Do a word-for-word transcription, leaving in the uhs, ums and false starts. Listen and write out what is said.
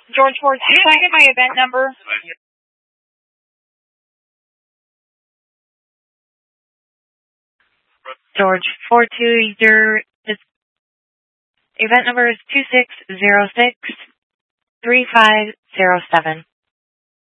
George four two, can I get my event number? George four two, your event number is two six zero six three five zero seven.